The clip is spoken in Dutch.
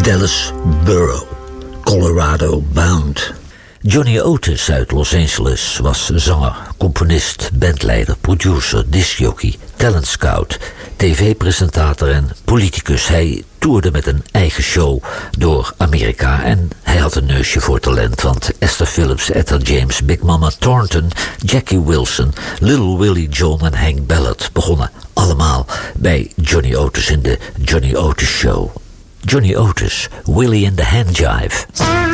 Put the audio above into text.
Dallas Borough, Colorado Bound. Johnny Otis uit Los Angeles was zanger, componist, bandleider, producer, discjockey, talent scout, tv-presentator en politicus. Hij toerde met een eigen show door Amerika en hij had een neusje voor talent, want Esther Phillips, Etta James, Big Mama Thornton, Jackie Wilson, Little Willie John en Hank Ballard begonnen allemaal bij Johnny Otis in de Johnny Otis Show. Johnny Otis, Willie and the Handjive.